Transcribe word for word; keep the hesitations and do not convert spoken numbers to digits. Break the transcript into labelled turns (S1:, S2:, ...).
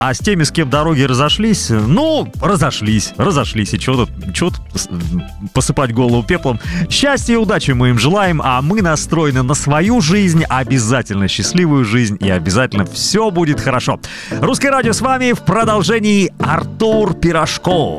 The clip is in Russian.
S1: А с теми, с кем дороги разошлись, ну, разошлись, разошлись. И чего тут, чего тут посыпать голову пеплом? Счастья и удачи мы им желаем, а мы настроены на свою жизнь, обязательно счастливую жизнь, и обязательно все будет хорошо. Русское радио с вами, в продолжении Артур Пирожков.